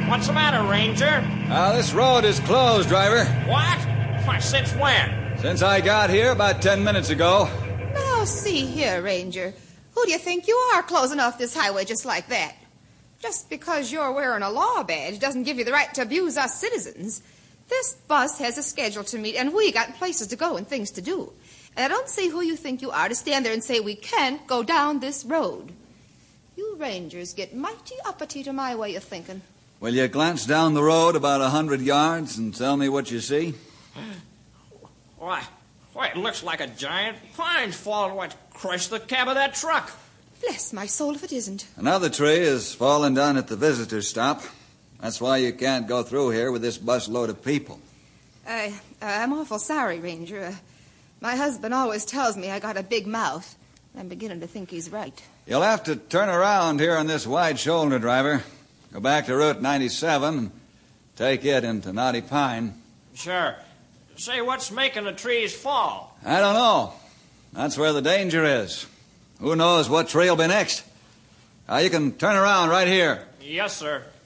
What's the matter, Ranger? This road is closed, driver. What? Why, since when? Since I got here about 10 minutes ago. Now, see here, Ranger. Who do you think you are closing off this highway just like that? Just because you're wearing a law badge doesn't give you the right to abuse us citizens. This bus has a schedule to meet, and we got places to go and things to do. And I don't see who you think you are to stand there and say we can't go down this road. You Rangers get mighty uppity to my way of thinking. Will you glance down the road about 100 yards and tell me what you see? Why, it looks like a giant pine's fallen what crushed the cab of that truck. Bless my soul if it isn't. Another tree has fallen down at the visitor stop. That's why you can't go through here with this bus load of people. I'm awful sorry, Ranger. My husband always tells me I got a big mouth. I'm beginning to think he's right. You'll have to turn around here on this wide shoulder, driver. Go back to Route 97 and take it into Knotty Pine. Sure. Say, what's making the trees fall? I don't know. That's where the danger is. Who knows what tree will be next? You can turn around right here. Yes, sir.